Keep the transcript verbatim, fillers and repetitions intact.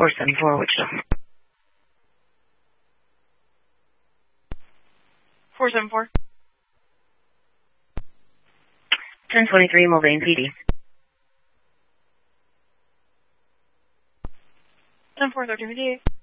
four seven four, Wichita. four seven four. ten twenty-three, Mulvane P D. ten four thirteen fifty-eight.